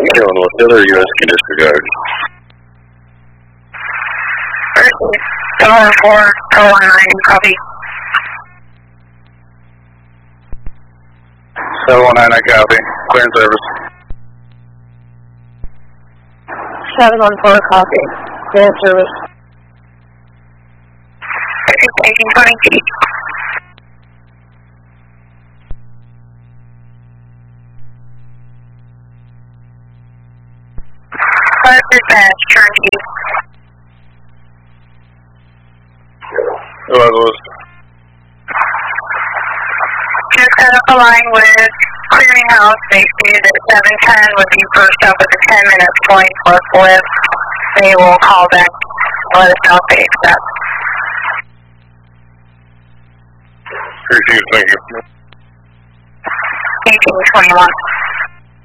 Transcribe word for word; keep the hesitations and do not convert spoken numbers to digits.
Going with the other U S Key disregard. seven one four, four one nine, copy. seven one nine, I copy. Clear service. seven one four, copy. Clear service. eighteen twenty. Fire dispatch, turnkey. Who was it? Just set up a line with Clearinghouse. They stated that seven ten would be first up at the ten minute point plus lift. They will call back and let us know if they accept. Received, thank you. eighteen twenty-one.